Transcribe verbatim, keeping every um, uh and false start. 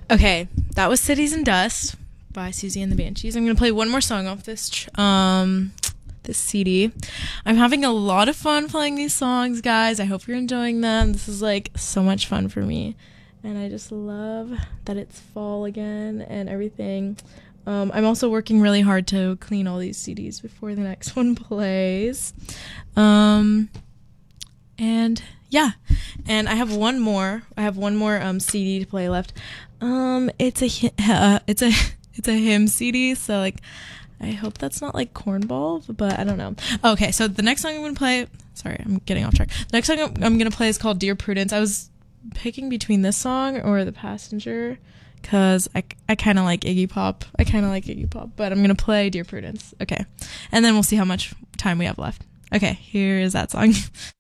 Okay, that was Cities and Dust by Susie and the Banshees. I'm gonna play one more song off this tr- um this C D. I'm having a lot of fun playing these songs, guys. I hope you're enjoying them. This is like so much fun for me, and I just love that it's fall again and everything. Um, I'm also working really hard to clean all these C Ds before the next one plays. Um, and yeah, and I have one more. I have one more um C D to play left. Um, it's a uh, it's a it's a hymn C D. So like, I hope that's not like Cornball, but I don't know. Okay, so the next song I'm gonna play. Sorry, I'm getting off track. The next song I'm, I'm gonna play is called "Dear Prudence." I was picking between this song or "The Passenger" because I I kind of like Iggy Pop. I kind of like Iggy Pop, but I'm gonna play "Dear Prudence." Okay, and then we'll see how much time we have left. Okay, here is that song.